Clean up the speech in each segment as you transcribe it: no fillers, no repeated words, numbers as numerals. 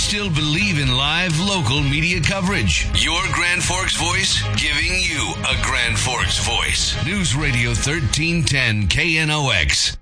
still believe in live local media coverage. Your Grand Forks voice, giving you a Grand Forks voice. News Radio 1310 KNOX.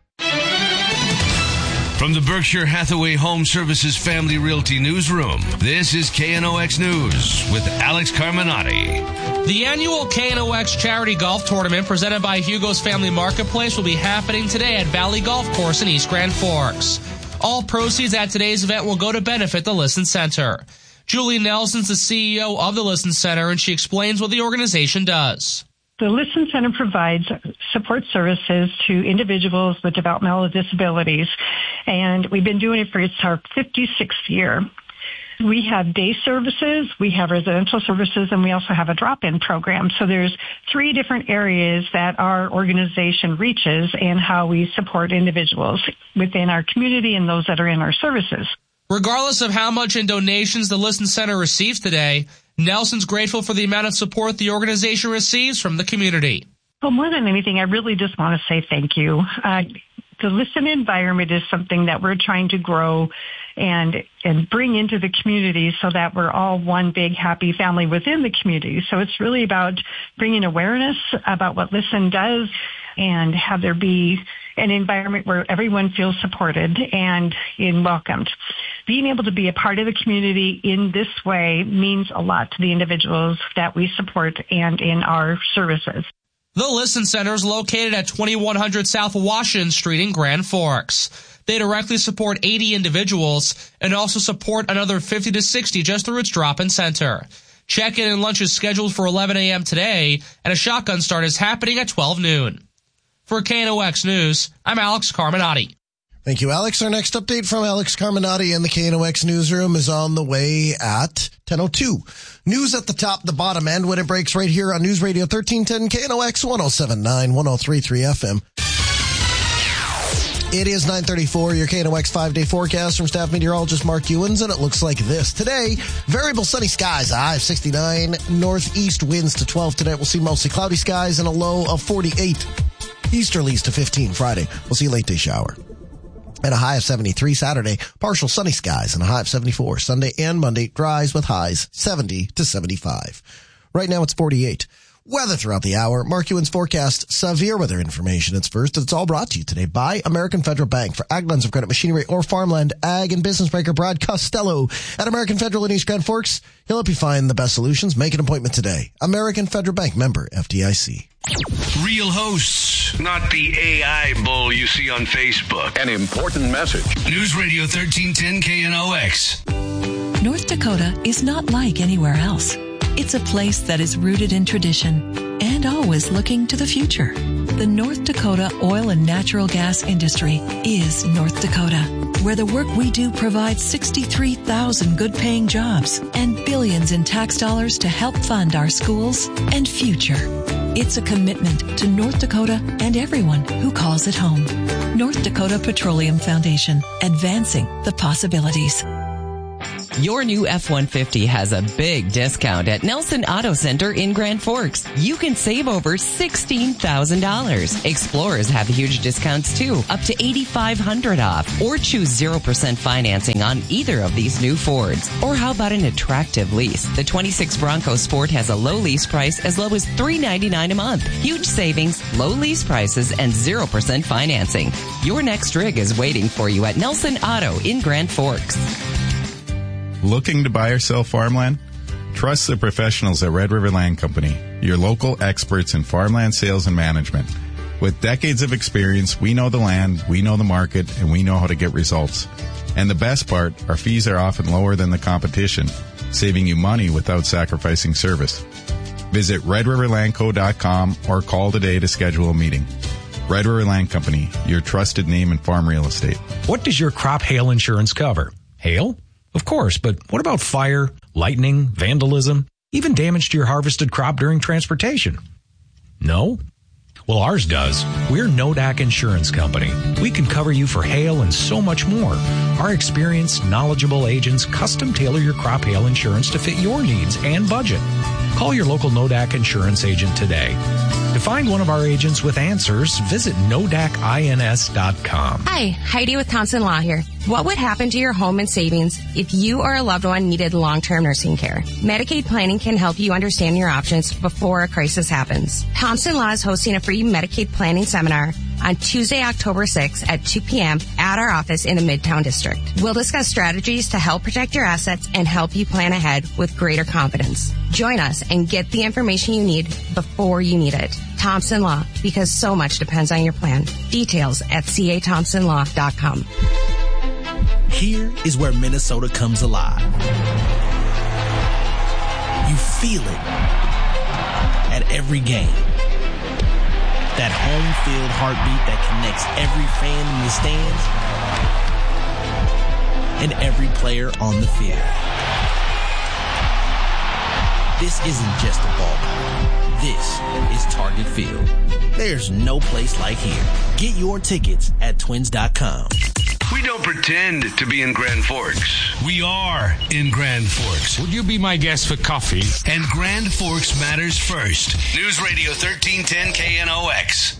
From the Berkshire Hathaway Home Services Family Realty Newsroom, this is KNOX News with Alex Carminati. The annual KNOX Charity Golf Tournament presented by Hugo's Family Marketplace will be happening today at Valley Golf Course in East Grand Forks. All proceeds at today's event will go to benefit the Listen Center. Julie Nelson's the CEO of the Listen Center, and she explains what the organization does. The Listen Center provides support services to individuals with developmental disabilities, and we've been doing it for it's our 56th year. We have day services, we have residential services, and we also have a drop-in program. So there's 3 different areas that our organization reaches and how we support individuals within our community and those that are in our services. Regardless of how much in donations the Listen Center receives today, Nelson's grateful for the amount of support the organization receives from the community. Well, more than anything, I really just want to say thank you. The Listen environment is something that we're trying to grow and bring into the community so that we're all one big happy family within the community. So it's really about bringing awareness about what Listen does and have there be an environment where everyone feels supported and welcomed. Being able to be a part of the community in this way means a lot to the individuals that we support and in our services. The Listen Center is located at 2100 South Washington Street in Grand Forks. They directly support 80 individuals and also support another 50 to 60 just through its drop-in center. Check-in and lunch is scheduled for 11 a.m. today, and a shotgun start is happening at 12 noon. For KNOX News, I'm Alex Carminati. Thank you, Alex. Our next update from Alex Carminati in the KNOX newsroom is on the way at 10:02. News at the top, the bottom end when it breaks right here on News Radio 1310 KNOX 107.9, 103.3 FM. It is 9:34, your KNOX 5-day forecast from staff meteorologist Mark Ewens, and it looks like this. Today, variable sunny skies, a high of 69, northeast winds to 12. Tonight, we'll see mostly cloudy skies and a low of 48. Easterlies to 15 Friday. We'll see a late day shower. And a high of 73 Saturday. Partial sunny skies and a high of 74. Sunday and Monday, dries with highs 70 to 75. Right now it's 48. Weather throughout the hour. Mark Ewens forecast severe weather information. It's first. It's all brought to you today by American Federal Bank. For ag lines of credit, machinery, or farmland, ag and business banker Brad Costello at American Federal in East Grand Forks. He'll help you find the best solutions. Make an appointment today. American Federal Bank, member FDIC. Real hosts, not the AI bull you see on Facebook. An important message. News Radio 1310 KNOX. North Dakota is not like anywhere else. It's a place that is rooted in tradition and always looking to the future. The North Dakota oil and natural gas industry is North Dakota, where the work we do provides 63,000 good-paying jobs and billions in tax dollars to help fund our schools and future. It's a commitment to North Dakota and everyone who calls it home. North Dakota Petroleum Foundation, advancing the possibilities. Your new F-150 has a big discount at Nelson Auto Center in Grand Forks. You can save over $16,000. Explorers have huge discounts too, up to $8,500 off. Or choose 0% financing on either of these new Fords. Or how about an attractive lease? The 26 Bronco Sport has a low lease price as low as $399 a month. Huge savings, low lease prices, and 0% financing. Your next rig is waiting for you at Nelson Auto in Grand Forks. Looking to buy or sell farmland? Trust the professionals at Red River Land Company, your local experts in farmland sales and management. With decades of experience, we know the land, we know the market, and we know how to get results. And the best part, our fees are often lower than the competition, saving you money without sacrificing service. Visit redriverlandco.com or call today to schedule a meeting. Red River Land Company, your trusted name in farm real estate. What does your crop hail insurance cover? Hail? Of course, but what about fire, lightning, vandalism, even damage to your harvested crop during transportation? No? Well, ours does. We're Nodak Insurance Company. We can cover you for hail and so much more. Our experienced, knowledgeable agents custom tailor your crop hail insurance to fit your needs and budget. Call your local Nodak insurance agent today. To find one of our agents with answers, visit nodacins.com. Hi, Heidi with Thompson Law here. What would happen to your home and savings if you or a loved one needed long-term nursing care? Medicaid planning can help you understand your options before a crisis happens. Thompson Law is hosting a free Medicaid planning seminar on Tuesday, October 6th at 2 p.m. at our office in the Midtown District. We'll discuss strategies to help protect your assets and help you plan ahead with greater confidence. Join us and get the information you need before you need it. Thompson Law, because so much depends on your plan. Details at cathompsonlaw.com. Here is where Minnesota comes alive. You feel it at every game. That home field heartbeat that connects every fan in the stands and every player on the field. This isn't just a ballpark. This is Target Field. There's no place like here. Get your tickets at twins.com. We don't pretend to be in Grand Forks. We are in Grand Forks. Would you be my guest for coffee? And Grand Forks matters first. News Radio 1310 KNOX.